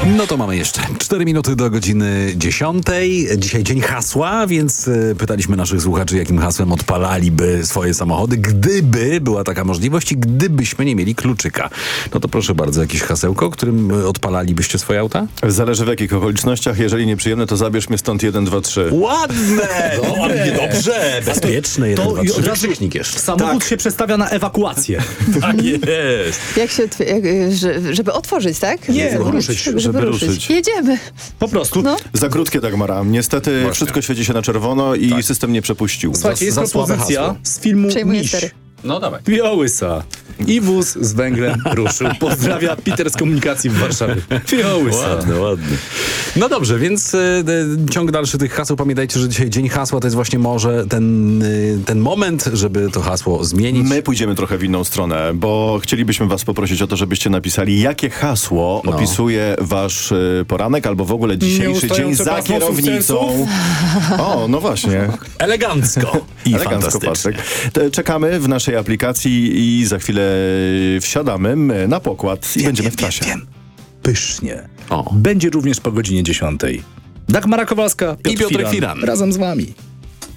No to mamy jeszcze 4 minuty do godziny 10. Dzisiaj dzień hasła, więc pytaliśmy naszych słuchaczy, jakim hasłem odpalaliby swoje samochody, gdyby była taka możliwość i gdybyśmy nie mieli kluczyka. No to proszę bardzo, jakieś hasełko, którym odpalalibyście swoje auta? Zależy w jakich okolicznościach. Jeżeli nieprzyjemne, to zabierz mnie stąd 1, 2, 3. Ładne! Dobrze! Bezpieczne, jeden, dwa, trzy. Wykrzyknik jeszcze. Samochód się przestawia na ewakuację. Tak jest. Jak się, żeby otworzyć, tak? Nie, Żeby ruszyć, żeby ruszyć. Jedziemy. Po prostu. No. Za krótkie, Dagmara. Niestety wszystko świeci się na czerwono i system nie przepuścił. Słuchajcie, jest za słabe propozycja hasło. z filmu Przejmuję Miś. stery. No dawaj. Fiołysa. I wóz z węglem ruszył. Pozdrawia Peter z komunikacji w Warszawie. Fiołysa. Ładny. No dobrze, więc ciąg dalszy tych haseł. Pamiętajcie, że dzisiaj dzień hasła to jest właśnie może ten moment, żeby to hasło zmienić. My pójdziemy trochę w inną stronę, bo chcielibyśmy was poprosić o to, żebyście napisali, jakie hasło opisuje wasz poranek albo w ogóle dzisiejszy dzień Nieustające za pasmo kierownicą. O, no właśnie. Elegancko. I Elegancko, fantastycznie. Patryk. Czekamy w naszej aplikacji i za chwilę wsiadamy na pokład i będziemy w trasie. Pysznie. O. Będzie również po godzinie 10. Dagmara Kowalska, I Piotrek Firan. Razem z wami.